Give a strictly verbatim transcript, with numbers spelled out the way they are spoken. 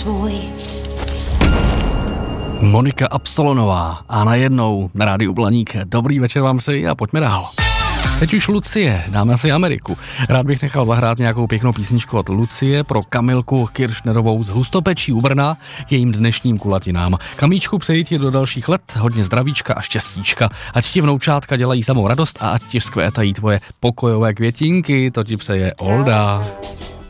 svůj. Monika Absolonová a najednou na rádiu Blaník. Dobrý večer vám přeji a pojďme dál. Teď už Lucie, dáme si Ameriku. Rád bych nechal zahrát nějakou pěknou písničku od Lucie pro Kamilku Kiršnerovou z Hustopečí u Brna k jejím dnešním kulatinám. Kamíčku, přeji ti do dalších let hodně zdravíčka a štěstíčka. Ať ti vnoučátka dělají samou radost a ať ti vzkvétají tvoje pokojové květinky, to ti přeje Olda.